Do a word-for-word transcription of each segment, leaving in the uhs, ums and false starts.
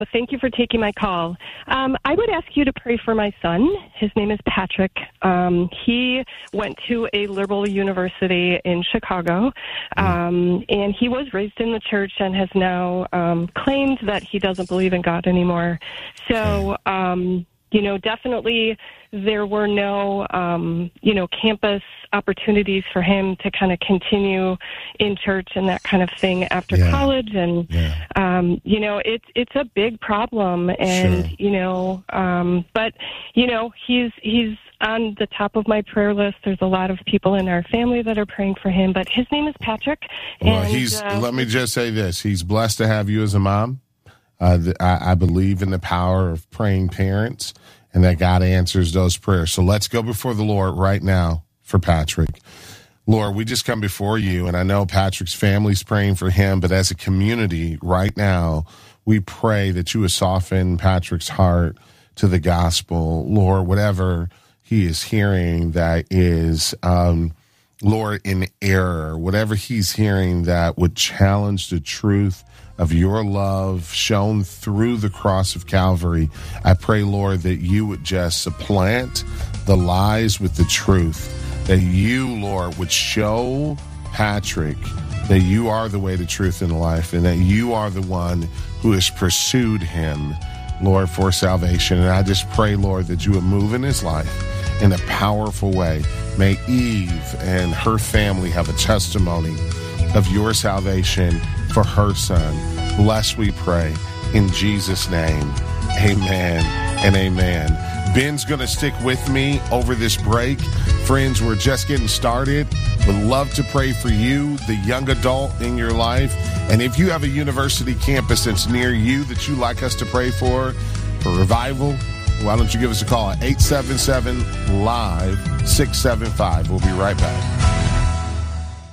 Well, thank you for taking my call. Um, I would ask you to pray for my son. His name is Patrick. Um, he went to a liberal university in Chicago, um, and he was raised in the church and has now um, claimed that he doesn't believe in God anymore. So, um, you know, definitely there were no, um, you know, campus opportunities for him to kind of continue in church and that kind of thing after yeah. college. And, yeah. um, you know, it's, it's a big problem. And, sure. you know, um, but, you know, he's, he's on the top of my prayer list. There's a lot of people in our family that are praying for him, but his name is Patrick. Well, and, he's, uh, let me just say this. He's blessed to have you as a mom. Uh, the, I, I believe in the power of praying parents, and that God answers those prayers. So let's go before the Lord right now for Patrick. Lord, we just come before you, and I know Patrick's family's praying for him, but as a community right now, we pray that you would soften Patrick's heart to the gospel. Lord, whatever he is hearing that is, um, Lord, in error, whatever he's hearing that would challenge the truth of your love shown through the cross of Calvary, I pray, Lord, that you would just supplant the lies with the truth, that you, Lord, would show Patrick that you are the way, the truth, and the life, and that you are the one who has pursued him, Lord, for salvation. And I just pray, Lord, that you would move in his life in a powerful way. May Eve and her family have a testimony of your salvation for her son. Bless, we pray, in Jesus' name. Amen and amen. Ben's going to stick with me over this break. Friends, we're just getting started. Would love to pray for you, the young adult in your life. And if you have a university campus that's near you that you'd like us to pray for, for revival, why don't you give us a call at eight seven seven, live, six seven five. We'll be right back.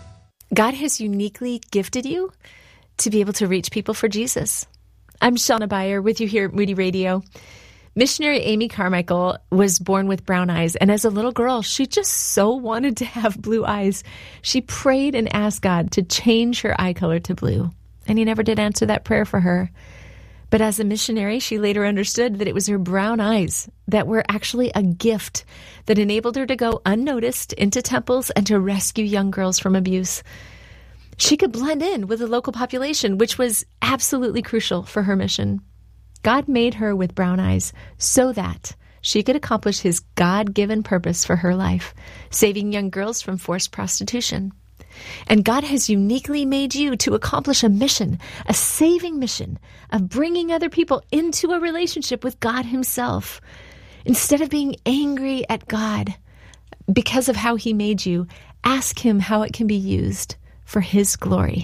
God has uniquely gifted you to be able to reach people for Jesus. I'm Shauna Beyer with you here at Moody Radio. Missionary Amy Carmichael was born with brown eyes, and as a little girl, she just so wanted to have blue eyes. She prayed and asked God to change her eye color to blue, and he never did answer that prayer for her. But as a missionary, she later understood that it was her brown eyes that were actually a gift that enabled her to go unnoticed into temples and to rescue young girls from abuse. She could blend in with the local population, which was absolutely crucial for her mission. God made her with brown eyes so that she could accomplish his God-given purpose for her life, saving young girls from forced prostitution. And God has uniquely made you to accomplish a mission, a saving mission of bringing other people into a relationship with God himself. Instead of being angry at God because of how he made you, ask him how it can be used for his glory.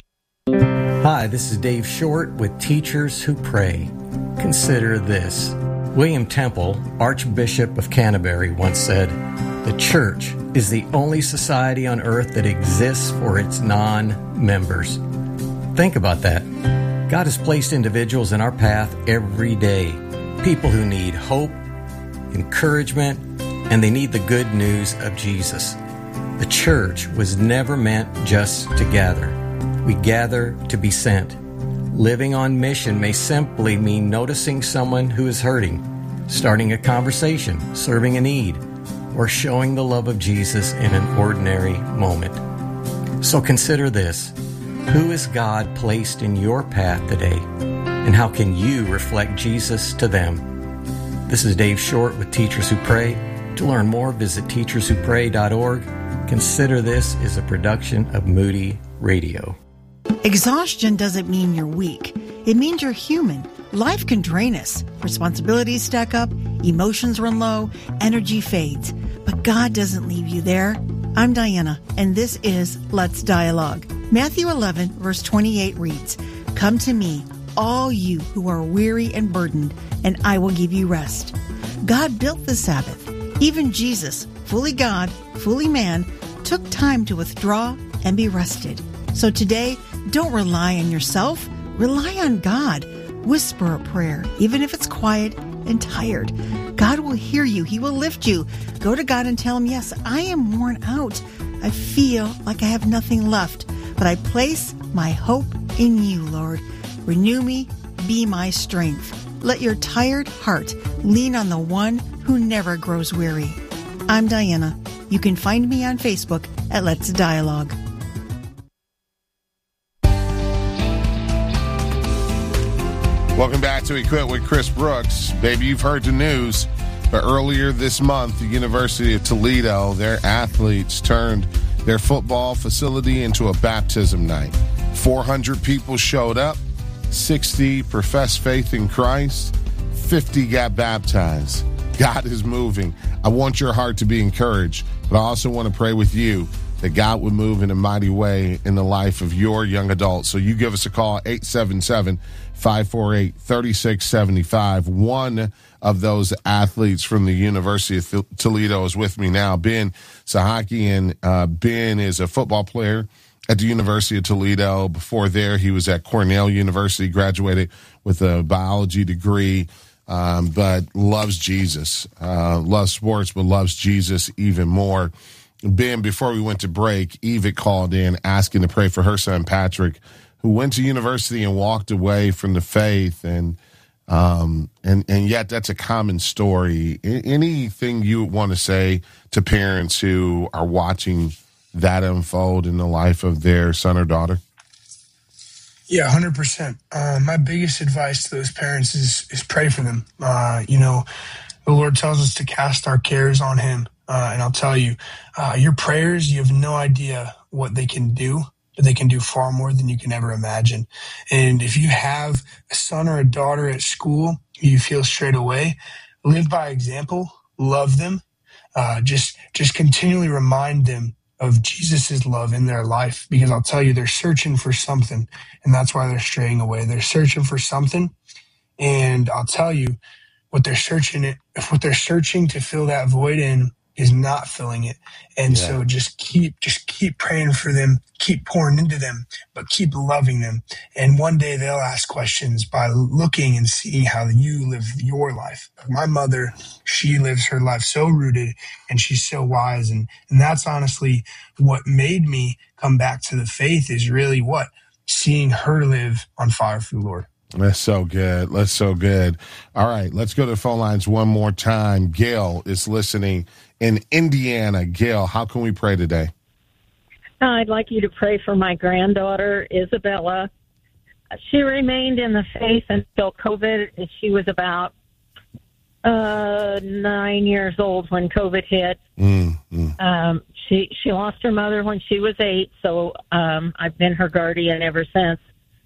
Hi, this is Dave Short with Teachers Who Pray. Consider this. William Temple, Archbishop of Canterbury, once said, "The church is the only society on earth that exists for its non-members." Think about that. God has placed individuals in our path every day. People who need hope, encouragement, and they need the good news of Jesus. The church was never meant just to gather. We gather to be sent. Living on mission may simply mean noticing someone who is hurting, starting a conversation, serving a need, or showing the love of Jesus in an ordinary moment. So consider this. Who has God placed in your path today? And how can you reflect Jesus to them? This is Dave Short with Teachers Who Pray. To learn more, visit teachers who pray dot org. Consider This is a production of Moody Radio. Exhaustion doesn't mean you're weak. It means you're human. Life can drain us. Responsibilities stack up, emotions run low, energy fades. But God doesn't leave you there. I'm Diana, and this is Let's Dialogue. Matthew eleven, verse twenty-eight reads, "Come to me, all you who are weary and burdened, and I will give you rest." God built the Sabbath. Even Jesus, fully God, fully man, took time to withdraw and be rested. So today, don't rely on yourself. Rely on God. Whisper a prayer, even if it's quiet and tired. God will hear you. He will lift you. Go to God and tell him, yes, I am worn out. I feel like I have nothing left, but I place my hope in you, Lord. Renew me. Be my strength. Let your tired heart lean on the one who never grows weary. I'm Diana. You can find me on Facebook at Let's Dialogue. Welcome back to Equip with Chris Brooks. Baby, you've heard the news, but earlier this month, the University of Toledo, their athletes turned their football facility into a baptism night. four hundred people showed up, sixty professed faith in Christ, fifty got baptized. God is moving. I want your heart to be encouraged, but I also want to pray with you that God would move in a mighty way in the life of your young adults. So you give us a call, eight seven seven, five four eight, three six seven five. One of those athletes from the University of Toledo is with me now, Ben Sahaki, and uh, Ben is a football player at the University of Toledo. Before there, he was at Cornell University, graduated with a biology degree, um, but loves Jesus, uh, loves sports, but loves Jesus even more. Ben, before we went to break, Eva called in asking to pray for her son, Patrick, who went to university and walked away from the faith. And um, and, and yet that's a common story. Anything you want to say to parents who are watching that unfold in the life of their son or daughter? Yeah, one hundred percent. Uh, my biggest advice to those parents is is pray for them. Uh, you know, the Lord tells us to cast our cares on him. Uh, and I'll tell you, uh, your prayers, you have no idea what they can do, but they can do far more than you can ever imagine. And if you have a son or a daughter at school, you feel straight away, live by example, love them, uh, just just continually remind them of Jesus's love in their life, because I'll tell you, they're searching for something, and that's why they're straying away. They're searching for something, and I'll tell you, what they're searching it, if what they're searching to fill that void in is not filling it. And yeah. so just keep, just keep praying for them, keep pouring into them, but keep loving them. And one day they'll ask questions by looking and seeing how you live your life. My mother, she lives her life so rooted and she's so wise. And, and that's honestly what made me come back to the faith, is really what? Seeing her live on fire for the Lord. That's so good. That's so good. All right, let's go to the phone lines one more time. Gail is listening in Indiana. Gail, how can we pray today? I'd like you to pray for my granddaughter, Isabella. She remained in the faith until COVID. She was about uh, nine years old when COVID hit. Mm, mm. Um, she she lost her mother when she was eight, so um, I've been her guardian ever since.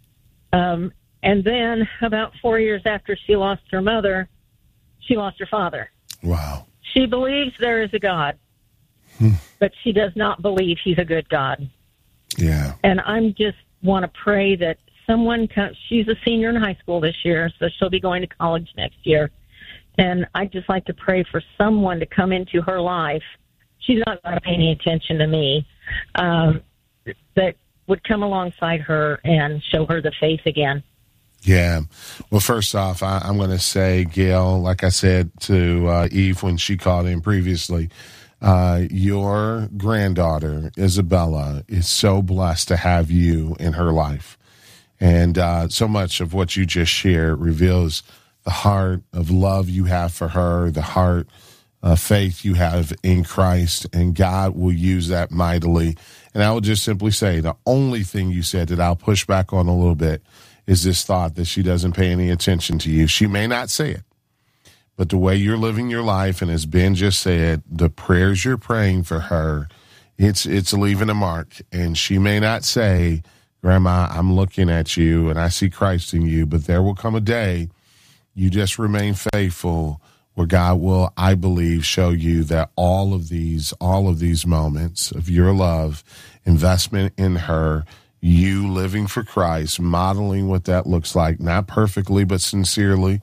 Um, and then about four years after she lost her mother, she lost her father. Wow. She believes there is a God, hmm. but she does not believe he's a good God. Yeah. And I'm just want to pray that someone comes. She's a senior in high school this year, so she'll be going to college next year. And I'd just like to pray for someone to come into her life. She's not going to pay any attention to me, um, that would come alongside her and show her the faith again. Yeah. Well, first off, I, I'm going to say, Gail, like I said to uh, Eve when she called in previously, uh, your granddaughter, Isabella, is so blessed to have you in her life. And uh, so much of what you just shared reveals the heart of love you have for her, the heart of faith you have in Christ, and God will use that mightily. And I will just simply say, the only thing you said that I'll push back on a little bit is this thought that she doesn't pay any attention to you. She may not say it, but the way you're living your life, and as Ben just said, the prayers you're praying for her, it's it's leaving a mark. And she may not say, Grandma, I'm looking at you and I see Christ in you, but there will come a day you just remain faithful where God will, I believe, show you that all of these, all of these moments of your love, investment in her, you living for Christ, modeling what that looks like, not perfectly, but sincerely,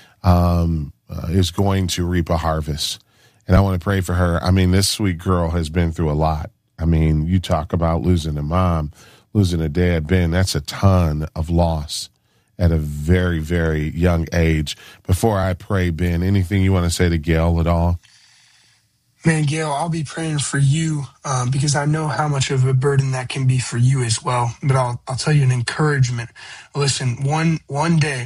um, uh, is going to reap a harvest. And I want to pray for her. I mean, this sweet girl has been through a lot. I mean, you talk about losing a mom, losing a dad, Ben, that's a ton of loss at a very, very young age. Before I pray, Ben, anything you want to say to Gail at all? Man, Gail, I'll be praying for you um, because I know how much of a burden that can be for you as well. But I'll I'll tell you an encouragement. Listen, one one day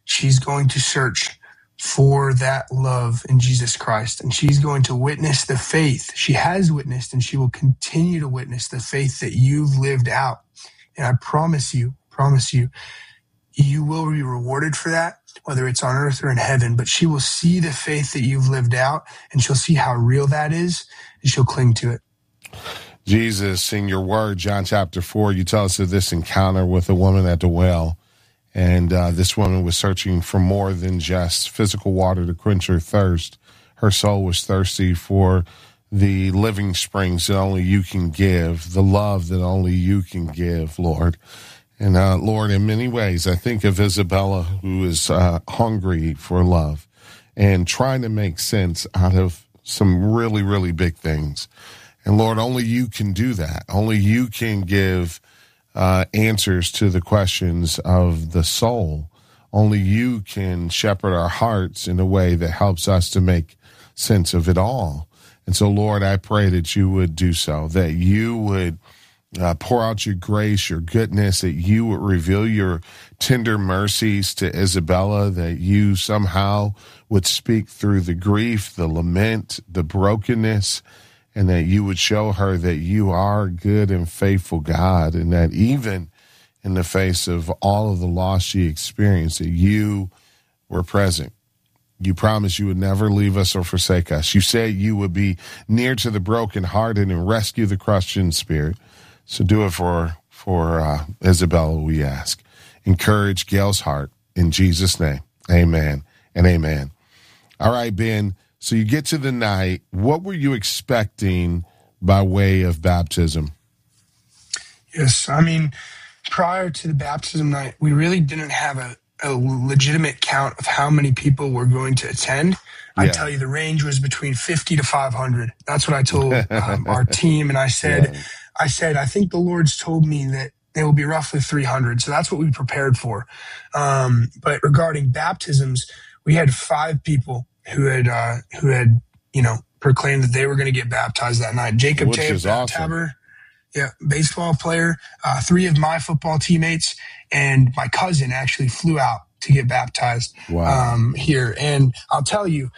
she's going to search for that love in Jesus Christ. And she's going to witness the faith. She has witnessed, and she will continue to witness the faith that you've lived out. And I promise you, promise you, you will be rewarded for that, whether it's on earth or in heaven. But she will see the faith that you've lived out, and she'll see how real that is, and she'll cling to it. Jesus, in your word, John chapter four, you tell us of this encounter with a woman at the well. And uh, this woman was searching for more than just physical water to quench her thirst. Her soul was thirsty for the living springs that only you can give, the love that only you can give, Lord. And uh, Lord, in many ways, I think of Isabella, who is uh, hungry for love and trying to make sense out of some really, really big things. And Lord, only you can do that. Only you can give uh, answers to the questions of the soul. Only you can shepherd our hearts in a way that helps us to make sense of it all. And so, Lord, I pray that you would do so, that you would Uh, pour out your grace, your goodness, that you would reveal your tender mercies to Isabella, that you somehow would speak through the grief, the lament, the brokenness, and that you would show her that you are a good and faithful God, and that even in the face of all of the loss she experienced, that you were present. You promised you would never leave us or forsake us. You said you would be near to the brokenhearted and rescue the crushed in spirit. So do it for for uh, Isabella, we ask. Encourage Gail's heart in Jesus' name. Amen and amen. All right, Ben, so you get to the night. What were you expecting by way of baptism? Yes, I mean, prior to the baptism night, we really didn't have a, a legitimate count of how many people were going to attend. Yeah. I tell you, the range was between fifty to five hundred. That's what I told um, our team, and I said... Yeah. I said, I think the Lord's told me that it will be roughly three hundred. So that's what we prepared for. Um, but regarding baptisms, we had five people who had, uh, who had, you know, proclaimed that they were going to get baptized that night. Jacob J. Awesome. Tabor, yeah, baseball player, uh, three of my football teammates, and my cousin actually flew out to get baptized wow. um, here. And I'll tell you,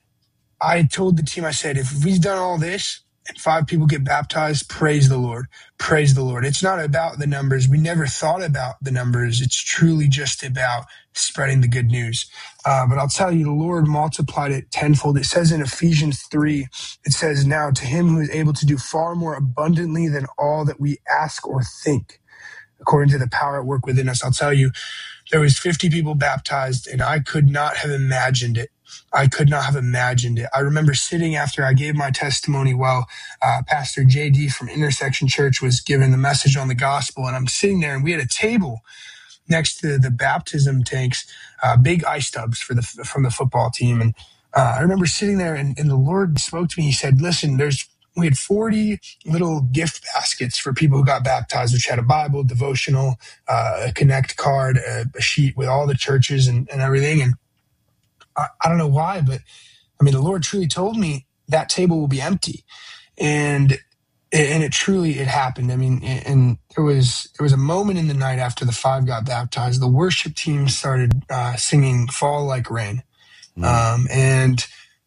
I told the team, I said, if we've done all this, and five people get baptized, praise the Lord. Praise the Lord. It's not about the numbers. We never thought about the numbers. It's truly just about spreading the good news. Uh, but I'll tell you, the Lord multiplied it tenfold. It says in Ephesians three, it says, now to him who is able to do far more abundantly than all that we ask or think, according to the power at work within us. I'll tell you, there was fifty people baptized, and I could not have imagined it. I could not have imagined it. I remember sitting after I gave my testimony while uh, Pastor J D from Intersection Church was giving the message on the gospel, and I'm sitting there, and we had a table next to the baptism tanks, uh, big ice tubs for the from the football team. And uh, I remember sitting there, and, and the Lord spoke to me. He said, listen, there's we had forty little gift baskets for people who got baptized, which had a Bible, devotional, uh, a Connect card, a, a sheet with all the churches and, and everything. And I, I don't know why, but I mean, the Lord truly told me that table will be empty. And and it truly, it happened. I mean, and there was there was a moment in the night after the five got baptized, the worship team started uh, singing Fall Like Rain. Mm. Um, and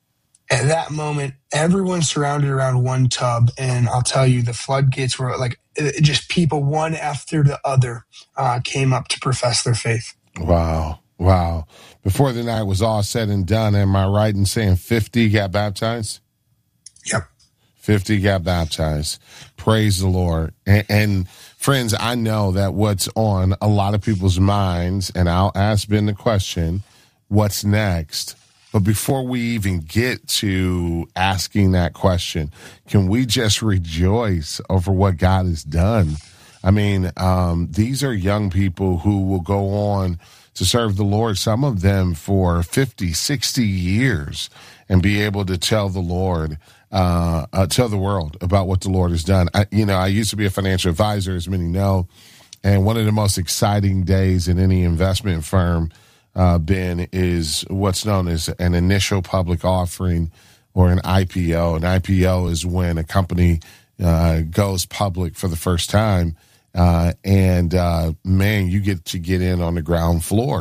at that moment, everyone surrounded around one tub, and I'll tell you, the floodgates were like it, just people one after the other uh, came up to profess their faith. Wow. Wow. Before the night was all said and done, am I right in saying fifty got baptized? Yep. fifty got baptized. Praise the Lord. And, and friends, I know that what's on a lot of people's minds, and I'll ask Ben the question, what's next? But before we even get to asking that question, can we just rejoice over what God has done? I mean, um, these are young people who will go on to serve the Lord, some of them for fifty, sixty years, and be able to tell the Lord, uh, uh, tell the world about what the Lord has done. I, you know, I used to be a financial advisor, as many know, and one of the most exciting days in any investment firm, uh, Ben, is what's known as an initial public offering or an I P O. An I P O is when a company uh, goes public for the first time. Uh, and, uh, man, you get to get in on the ground floor.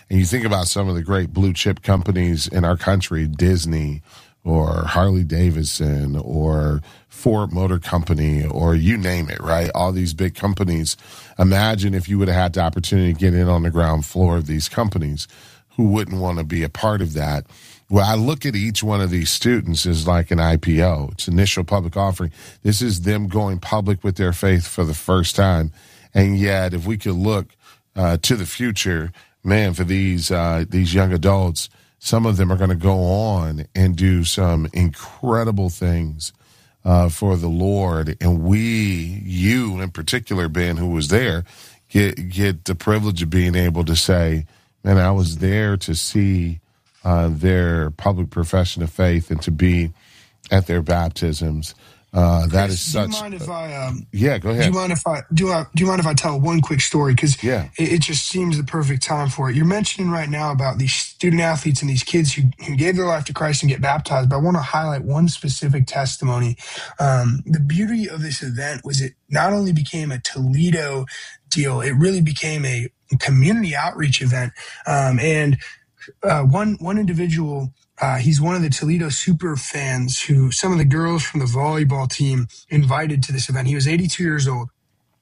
And you think about some of the great blue chip companies in our country, Disney or Harley Davidson or Ford Motor Company, or you name it, right? All these big companies. Imagine if you would have had the opportunity to get in on the ground floor of these companies. Who wouldn't want to be a part of that? Well, I look at each one of these students as like an I P O. It's initial public offering. This is them going public with their faith for the first time. And yet, if we could look uh, to the future, man, for these uh, these young adults, some of them are going to go on and do some incredible things uh, for the Lord. And we, you in particular, Ben, who was there, get get the privilege of being able to say, man, I was there to see Uh, their public profession of faith and to be at their baptisms. Uh, that Chris, is such. Do you mind if I? Um, yeah, go ahead. Do you mind if I do? I, do you mind if I tell one quick story? Because yeah. it, it just seems the perfect time for it. You're mentioning right now about these student athletes and these kids who, who gave their life to Christ and get baptized. But I want to highlight one specific testimony. Um, the beauty of this event was it not only became a Toledo deal, it really became a community outreach event. Um, and Uh, one one individual, uh, he's one of the Toledo super fans who some of the girls from the volleyball team invited to this event. He was eighty-two years old,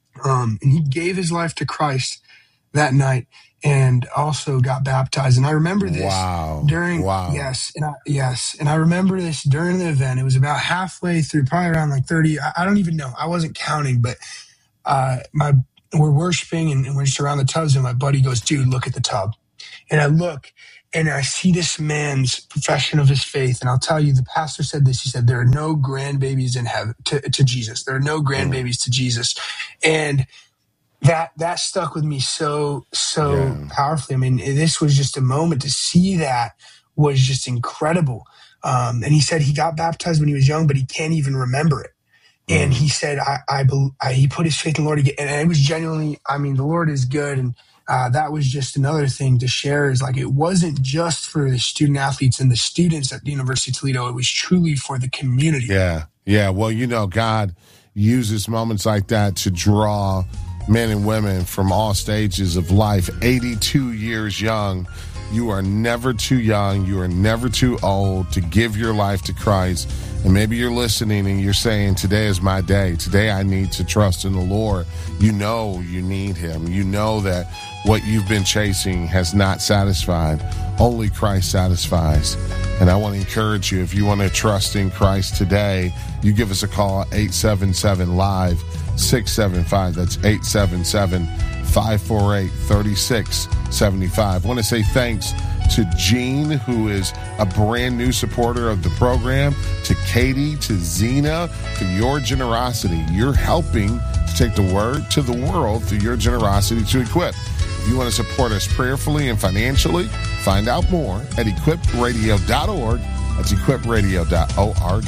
um, and he gave his life to Christ that night and also got baptized. And I remember this wow. during wow. yes, and I, yes, and I remember this during the event. It was about halfway through, probably around like thirty. I, I don't even know. I wasn't counting, but uh, my we're worshiping and, and we're just around the tubs, and my buddy goes, "Dude, look at the tub." And I look. And I see this man's profession of his faith. And I'll tell you, the pastor said this. He said, there are no grandbabies in heaven to, to Jesus. There are no grandbabies to Jesus. And that that stuck with me so, so yeah. powerfully. I mean, this was just a moment to see that was just incredible. Um, and he said he got baptized when he was young, but he can't even remember it. And he said, I, I, I he put his faith in the Lord again. And it was genuinely, I mean, the Lord is good. And Uh, that was just another thing to share is like, it wasn't just for the student athletes and the students at the University of Toledo. It was truly for the community. Yeah. Yeah. Well, you know, God uses moments like that to draw men and women from all stages of life. eighty-two years young. You are never too young. You are never too old to give your life to Christ. And maybe you're listening and you're saying, today is my day. Today I need to trust in the Lord. You know you need him. You know that what you've been chasing has not satisfied. Only Christ satisfies. And I want to encourage you, if you want to trust in Christ today, you give us a call, eight seven seven, live, six seven five. That's eight seven seven, five four eight, three six seven five. I want to say thanks to Jean, who is a brand new supporter of the program, to Katie, to Zena, for your generosity. You're helping to take the word to the world through your generosity to Equip. If you want to support us prayerfully and financially, find out more at equip radio dot org. That's equip radio dot org.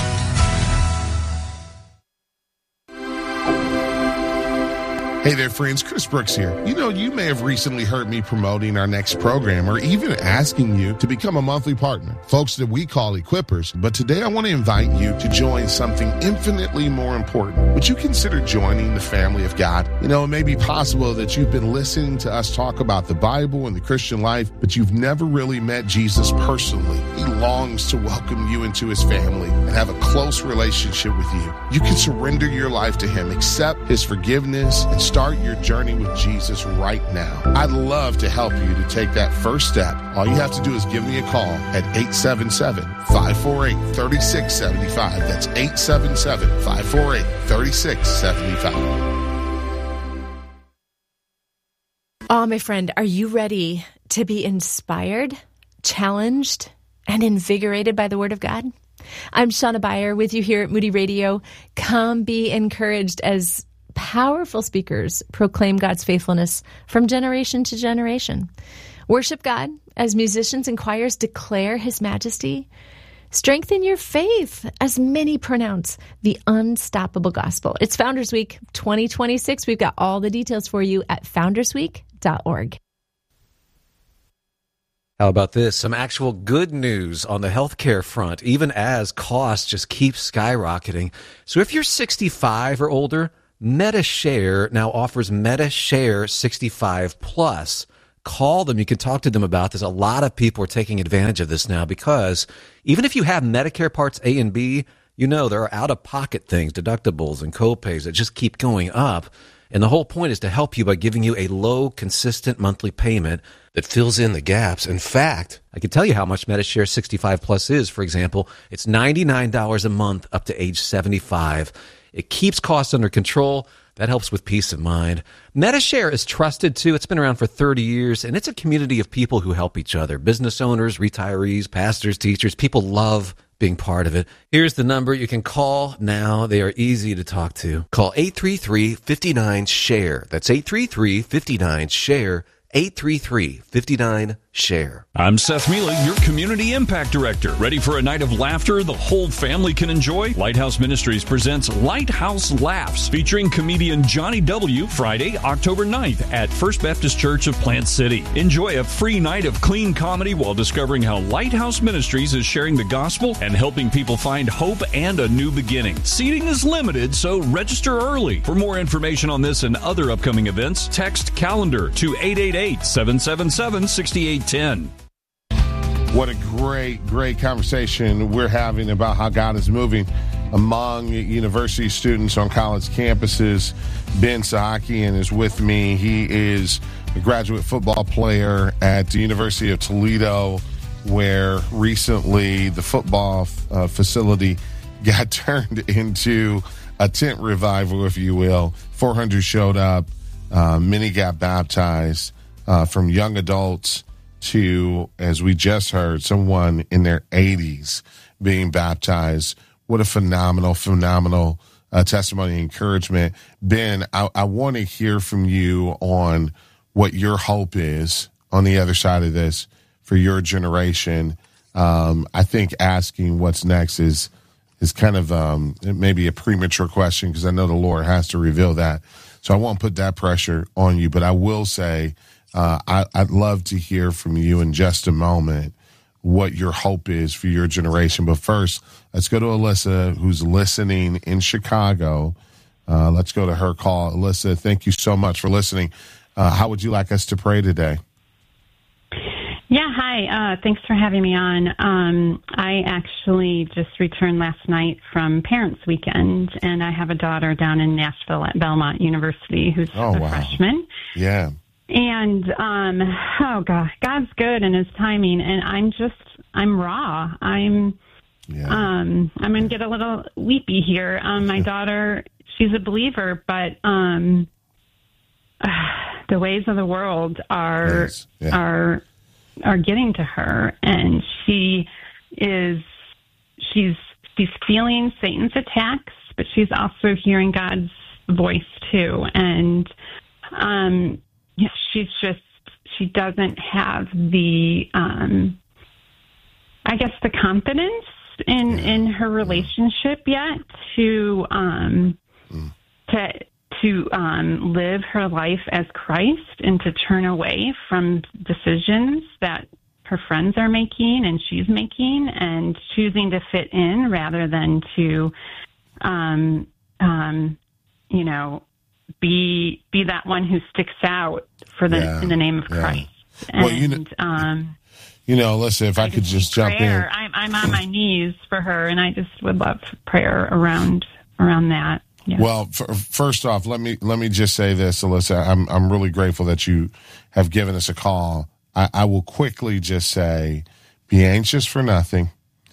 Hey there, friends. Chris Brooks here. You know, you may have recently heard me promoting our next program or even asking you to become a monthly partner, folks that we call Equippers. But today I want to invite you to join something infinitely more important. Would you consider joining the family of God? You know, it may be possible that you've been listening to us talk about the Bible and the Christian life, but you've never really met Jesus personally. He longs to welcome you into his family and have a close relationship with you. You can surrender your life to him, accept his forgiveness, and start your journey with Jesus right now. I'd love to help you to take that first step. All you have to do is give me a call at eight seven seven, five four eight, three six seven five. That's eight seven seven, five four eight, three six seven five. Oh, my friend, are you ready to be inspired, challenged, and invigorated by the Word of God? I'm Shauna Beyer with you here at Moody Radio. Come be encouraged as powerful speakers proclaim God's faithfulness from generation to generation. Worship God as musicians and choirs declare his majesty. Strengthen your faith as many pronounce the unstoppable gospel. It's Founders Week twenty twenty-six. We've got all the details for you at founders week dot org. How about this? Some actual good news on the healthcare front, even as costs just keep skyrocketing. So if you're sixty-five or older, MediShare now offers MediShare sixty-five Plus. call them. You can talk to them about this. A lot of people are taking advantage of this now because even if you have Medicare Parts A and B, you know there are out-of-pocket things, deductibles and co-pays that just keep going up. And the whole point is to help you by giving you a low, consistent monthly payment that fills in the gaps. In fact, I can tell you how much Medishare sixty-five Plus is. For example, it's ninety-nine dollars a month up to age seventy-five. It keeps costs under control. That helps with peace of mind. Medishare is trusted, too. It's been around for thirty years, and it's a community of people who help each other. Business owners, retirees, pastors, teachers. People love being part of it. Here's the number you can call now. They are easy to talk to. Call eight three three, five nine, SHARE. That's eight three three, five nine, SHARE. eight three three, five nine, SHARE. I'm Seth Mila, your Community Impact Director. Ready for a night of laughter the whole family can enjoy? Lighthouse Ministries presents Lighthouse Laughs, featuring comedian Johnny W. Friday, October ninth at First Baptist Church of Plant City. Enjoy a free night of clean comedy while discovering how Lighthouse Ministries is sharing the gospel and helping people find hope and a new beginning. Seating is limited, so register early. For more information on this and other upcoming events, text CALENDAR to eight eight eight, seven seven seven, six eight one zero. What a great, great conversation we're having about how God is moving among university students on college campuses. Ben Sahakian is with me. He is a graduate football player at the University of Toledo, where recently the football uh, facility got turned into a tent revival, if you will. four hundred showed up. Uh, many got baptized, uh, from young adults to, as we just heard, someone in their eighties being baptized. What a phenomenal, phenomenal uh, testimony and encouragement. Ben, I, I want to hear from you on what your hope is on the other side of this for your generation. Um, I think asking what's next is is kind of um, maybe a premature question, because I know the Lord has to reveal that. So I won't put that pressure on you, but I will say uh, I, I'd love to hear from you in just a moment what your hope is for your generation. But first, let's go to Alyssa, who's listening in Chicago. Uh, let's go to her call. Alyssa, thank you so much for listening. Uh, how would you like us to pray today? Yeah, hi. Uh, thanks for having me on. Um, I actually just returned last night from Parents Weekend, and I have a daughter down in Nashville at Belmont University who's oh, a wow. freshman. Yeah. And, um, oh, God, God's good in his timing, and I'm just, I'm raw. I'm, yeah. um, I'm going to get a little weepy here. Um, my daughter, she's a believer, but um, uh, the ways of the world are yes. yeah. are are getting to her, and she is she's she's feeling Satan's attacks, but she's also hearing God's voice too. And um, she's just she doesn't have the um, I guess the confidence in in her relationship yet to um, mm. to. to um, live her life as Christ and to turn away from decisions that her friends are making and she's making, and choosing to fit in rather than to, um, um, you know, be be that one who sticks out for the yeah, in the name of yeah. Christ. Well, and, you know, um, you know, listen, if I, I could just jump prayer. in. I'm, I'm on my knees for her, and I just would love prayer around around that. Yeah. Well, f- first off, let me let me just say this, Alyssa. I'm I'm really grateful that you have given us a call. I, I will quickly just say, be anxious for nothing.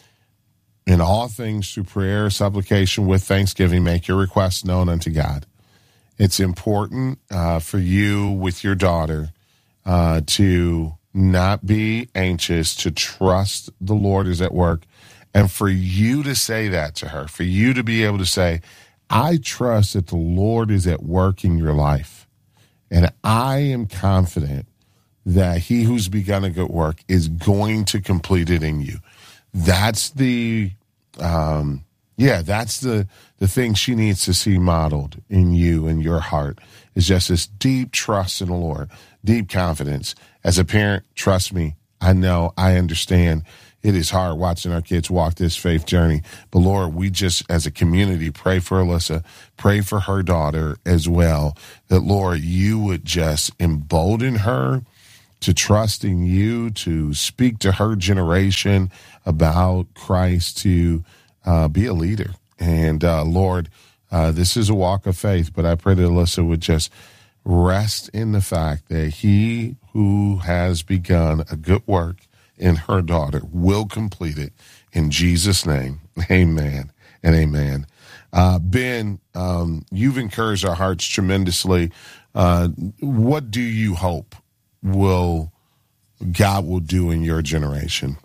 In all things, through prayer, supplication, with thanksgiving, make your requests known unto God. It's important uh, for you with your daughter uh, to not be anxious, to trust the Lord is at work, and for you to say that to her, for you to be able to say, I trust that the Lord is at work in your life, and I am confident that he who's begun a good work is going to complete it in you. That's the, um, yeah, that's the, the thing she needs to see modeled in you and your heart, is just this deep trust in the Lord, deep confidence. As a parent, trust me, I know, I understand. It is hard watching our kids walk this faith journey. But, Lord, we just, as a community, pray for Alyssa, pray for her daughter as well, that, Lord, you would just embolden her to trust in you, to speak to her generation about Christ, to uh, be a leader. And uh, Lord, uh, this is a walk of faith, but I pray that Alyssa would just rest in the fact that he who has begun a good work in her daughter will complete it. In Jesus' name, amen and amen. Uh, Ben, um, you've encouraged our hearts tremendously. Uh, what do you hope will God will do in your generation?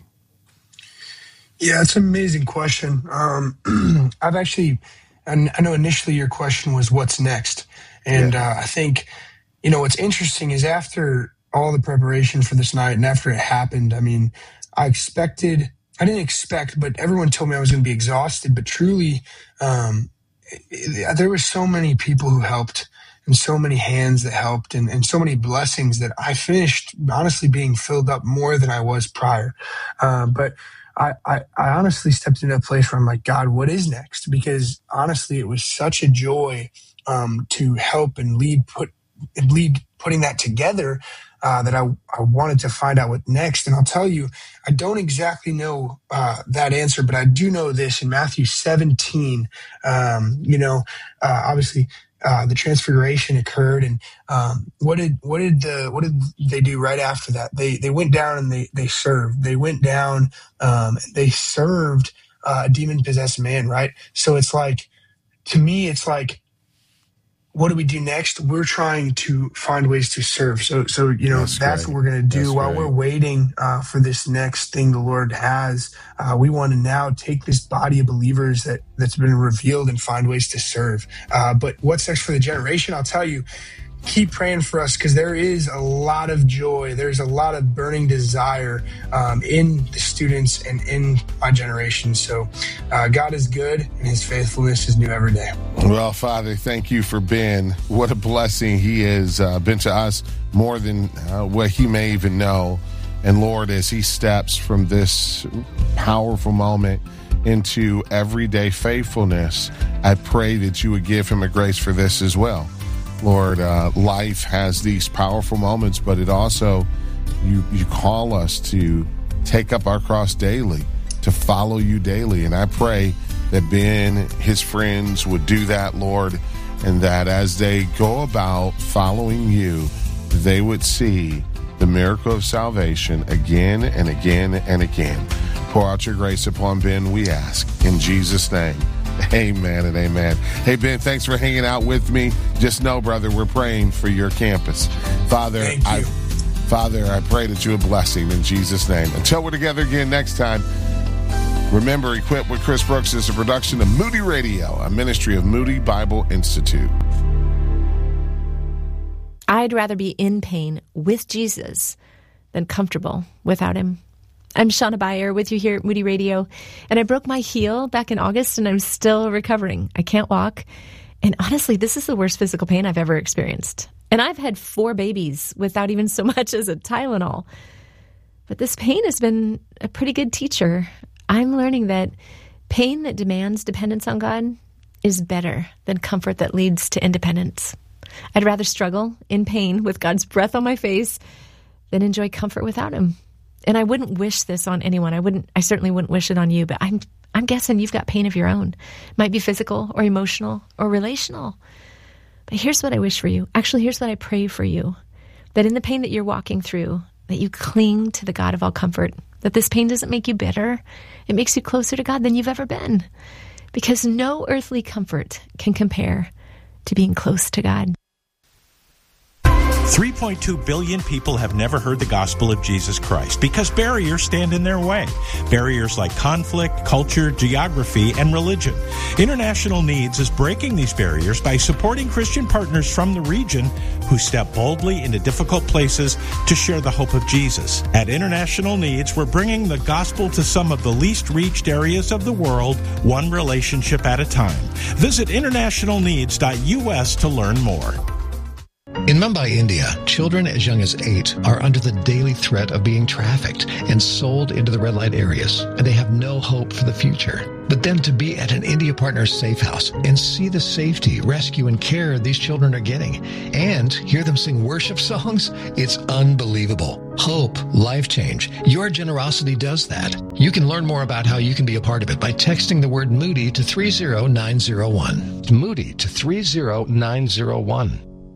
Yeah, it's an amazing question. Um, I've actually, and I know initially your question was what's next. And yeah. uh, I think, you know, what's interesting is after all the preparation for this night and after it happened, I mean, I expected, I didn't expect, but everyone told me I was going to be exhausted. But truly, um, it, it, there were so many people who helped and so many hands that helped and, and so many blessings that I finished honestly being filled up more than I was prior. Uh, but I, I, I honestly stepped into a place where I'm like, God, what is next? Because honestly, it was such a joy um, to help and lead, put lead putting that together uh, that I, I wanted to find out what next. And I'll tell you, I don't exactly know uh, that answer, but I do know this in Matthew seventeen, um, you know, uh, obviously, Uh, the transfiguration occurred, and um, what did what did the what did they do right after that? They they went down and they they served. They went down, um, and they served uh, a demon possessed man. Right. So it's like, to me, it's like, what do we do next? We're trying to find ways to serve. So so you know that's, that's what we're going to do that's while great. we're waiting uh, for this next thing the Lord has. Uh, we want to now take this body of believers that, that's been revealed and find ways to serve. Uh, but what's next for the generation? I'll tell you, keep praying for us, because there is a lot of joy. There's a lot of burning desire um, in the students and in my generation. So uh, God is good, and his faithfulness is new every day. Well, Father, thank you for Ben. What a blessing he has uh, been to us, more than uh, what he may even know. And Lord, as he steps from this powerful moment into everyday faithfulness, I pray that you would give him a grace for this as well. Lord, uh, life has these powerful moments, but it also, you, you call us to take up our cross daily, to follow you daily. And I pray that Ben, his friends would do that, Lord, and that as they go about following you, they would see the miracle of salvation again and again and again. Pour out your grace upon Ben, we ask, in Jesus' name. Amen and amen. Hey, Ben, thanks for hanging out with me. Just know, brother, we're praying for your campus. Father, Thank you. I, Father, I pray that you would bless him in Jesus' name. Until we're together again next time, remember, Equipped with Chris Brooks is a production of Moody Radio, a ministry of Moody Bible Institute. I'd rather be in pain with Jesus than comfortable without him. I'm Shauna Beyer with you here at Moody Radio, and I broke my heel back in August, and I'm still recovering. I can't walk, and honestly, this is the worst physical pain I've ever experienced. And I've had four babies without even so much as a Tylenol. But this pain has been a pretty good teacher. I'm learning that pain that demands dependence on God is better than comfort that leads to independence. I'd rather struggle in pain with God's breath on my face than enjoy comfort without him. And I wouldn't wish this on anyone. I wouldn't. I certainly wouldn't wish it on you, but I'm I'm guessing you've got pain of your own. It might be physical or emotional or relational. But here's what I wish for you. Actually, here's what I pray for you. That in the pain that you're walking through, that you cling to the God of all comfort. That this pain doesn't make you bitter. It makes you closer to God than you've ever been. Because no earthly comfort can compare to being close to God. three point two billion people have never heard the gospel of Jesus Christ because barriers stand in their way. Barriers like conflict, culture, geography, and religion. International Needs is breaking these barriers by supporting Christian partners from the region who step boldly into difficult places to share the hope of Jesus. At International Needs, we're bringing the gospel to some of the least reached areas of the world, one relationship at a time. Visit international needs dot U S to learn more. In Mumbai, India, children as young as eight are under the daily threat of being trafficked and sold into the red light areas, and they have no hope for the future. But then to be at an India Partners safe house and see the safety, rescue, and care these children are getting, and hear them sing worship songs, it's unbelievable. Hope, life change. Your generosity does that. You can learn more about how you can be a part of it by texting the word Moody to three zero nine zero one. Moody to three zero nine zero one.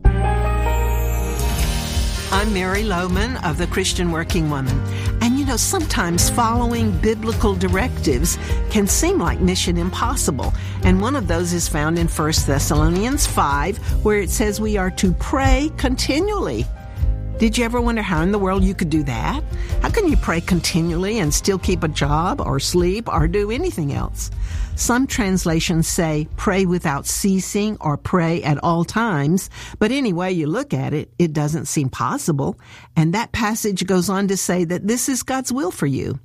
I'm Mary Lohman of the Christian Working Woman. And you know, sometimes following biblical directives can seem like mission impossible. And one of those is found in First Thessalonians five, where it says we are to pray continually. Did you ever wonder how in the world you could do that? How can you pray continually and still keep a job or sleep or do anything else? Some translations say pray without ceasing or pray at all times, but any way you look at it, it doesn't seem possible. And that passage goes on to say that this is God's will for you.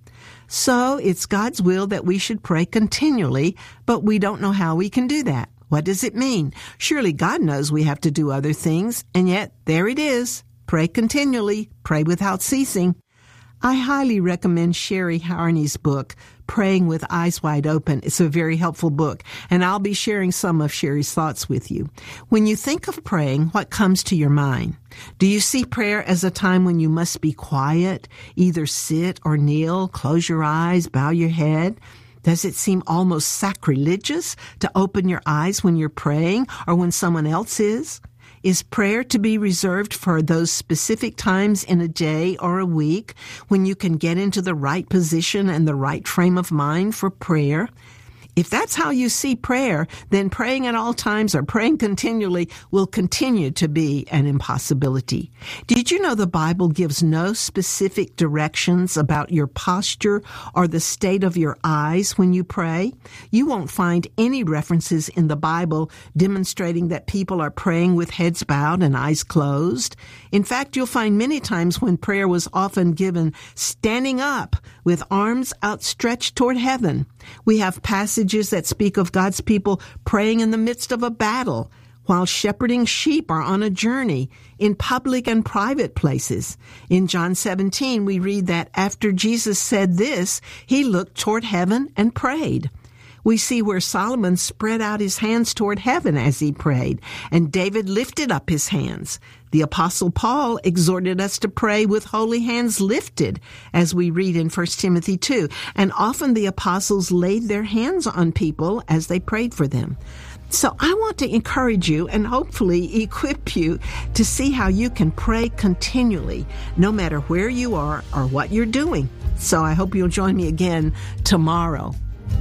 So it's God's will that we should pray continually, but we don't know how we can do that. What does it mean? Surely God knows we have to do other things, and yet there it is. Pray continually, pray without ceasing. I highly recommend Sherry Harney's book, Praying with Eyes Wide Open. It's a very helpful book, and I'll be sharing some of Sherry's thoughts with you. When you think of praying, what comes to your mind? Do you see prayer as a time when you must be quiet, either sit or kneel, close your eyes, bow your head? Does it seem almost sacrilegious to open your eyes when you're praying or when someone else is? Is prayer to be reserved for those specific times in a day or a week when you can get into the right position and the right frame of mind for prayer? If that's how you see prayer, then praying at all times or praying continually will continue to be an impossibility. Did you know the Bible gives no specific directions about your posture or the state of your eyes when you pray? You won't find any references in the Bible demonstrating that people are praying with heads bowed and eyes closed. In fact, you'll find many times when prayer was often given standing up with arms outstretched toward heaven. We have passages that speak of God's people praying in the midst of a battle, while shepherding sheep are on a journey, in public and private places. In John seventeen, we read that after Jesus said this, he looked toward heaven and prayed. We see where Solomon spread out his hands toward heaven as he prayed, and David lifted up his hands. The Apostle Paul exhorted us to pray with holy hands lifted, as we read in First Timothy two, and often the apostles laid their hands on people as they prayed for them. So I want to encourage you and hopefully equip you to see how you can pray continually, no matter where you are or what you're doing. So I hope you'll join me again tomorrow.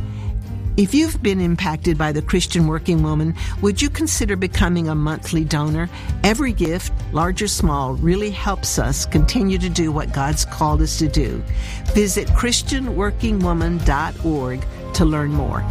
If you've been impacted by the Christian Working Woman, would you consider becoming a monthly donor? Every gift, large or small, really helps us continue to do what God's called us to do. Visit christian working woman dot org to learn more.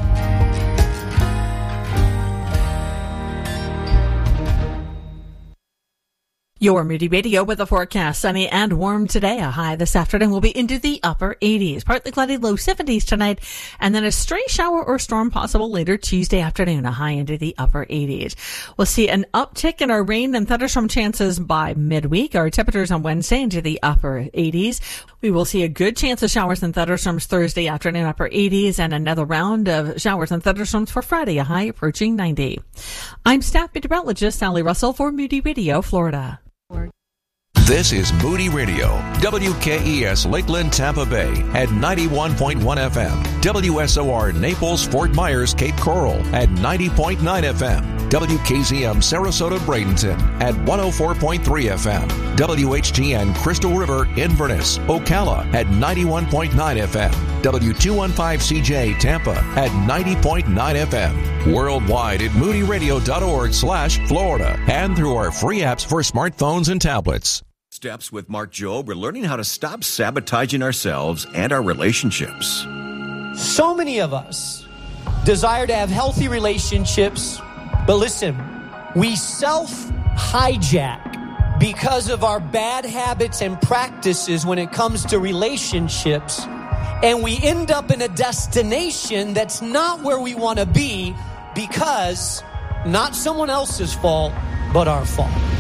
Your Moody Radio with a forecast. Sunny and warm today. A high this afternoon will be into the upper eighties. Partly cloudy, low seventies tonight. And then a stray shower or storm possible later Tuesday afternoon. A high into the upper eighties. We'll see an uptick in our rain and thunderstorm chances by midweek. Our temperatures on Wednesday into the upper eighties. We will see a good chance of showers and thunderstorms Thursday afternoon, upper eighties. And another round of showers and thunderstorms for Friday. A high approaching ninety. I'm staff meteorologist Sally Russell for Moody Radio, Florida. This is Moody Radio, W K E S Lakeland, Tampa Bay at ninety-one point one F M, W S O R Naples, Fort Myers, Cape Coral at ninety point nine F M, W K Z M Sarasota, Bradenton at one oh four point three F M, W H T N Crystal River, Inverness, Ocala at ninety-one point nine F M, W two fifteen C J Tampa at ninety point nine F M, worldwide at moody radio dot org slash Florida, and through our free apps for smartphones and tablets. Steps with Mark Jobe. We're learning how to stop sabotaging ourselves and our relationships. So many of us desire to have healthy relationships, but listen, we self-hijack because of our bad habits and practices when it comes to relationships, and we end up in a destination that's not where we want to be because not someone else's fault, but our fault.